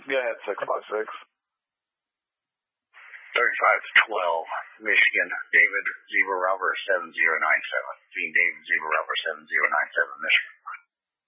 Go ahead, 656. 3512, Michigan, David, Zebra Robert 7097.